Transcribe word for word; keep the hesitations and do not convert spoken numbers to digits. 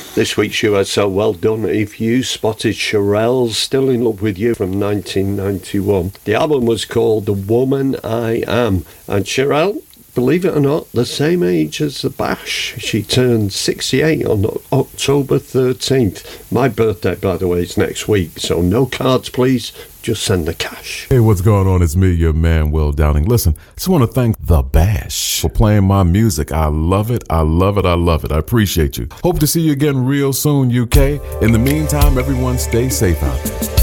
This week's U S L Well Done If You spotted Cheryl's Still in Love With You from nineteen ninety-one. The album was called The Woman I Am, and Cheryl, believe it or not, the same age as the Bash. She turned sixty-eight on October thirteenth. My birthday, by the way, is next week, so no cards, please. Just send the cash. Hey, what's going on? It's me, your man, Will Downing. Listen, just want to thank The Bash for playing my music. I love it. I love it. I love it. I appreciate you. Hope to see you again real soon, U K. In the meantime, everyone stay safe out there.